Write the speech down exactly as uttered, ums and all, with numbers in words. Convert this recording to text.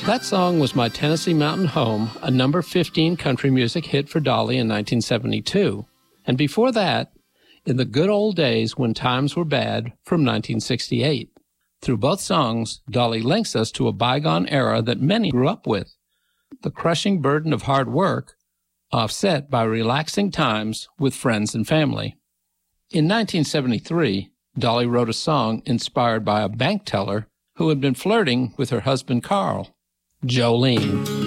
That song was My Tennessee Mountain Home, a number fifteen country music hit for Dolly in nineteen seventy-two. And before that, In the Good Old Days When Times Were Bad from nineteen sixty-eight. Through both songs, Dolly links us to a bygone era that many grew up with. The crushing burden of hard work, offset by relaxing times with friends and family. In nineteen seventy-three, Dolly wrote a song inspired by a bank teller who had been flirting with her husband Carl. Jolene.